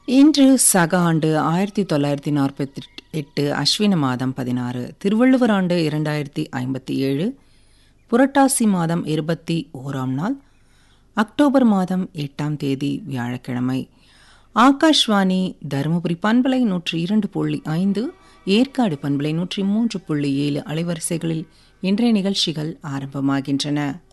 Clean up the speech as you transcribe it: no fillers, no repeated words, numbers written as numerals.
இன்று சக ஆண்டு 1948 அஸ்வின மாதம் 16, திருவள்ளுவர் ஆண்டு 2057, புரட்டாசி மாதம் 21ஆம் நாள், அக்டோபர் மாதம் 8ஆம் தேதி வியாழக்கிழமை. ஆகாஷ்வாணி தருமபுரி பண்பலை 102.5, ஏற்காடு பண்பலை 103.7 அலைவரிசைகளில் இன்றைய நிகழ்ச்சிகள் ஆரம்பமாகின்றன.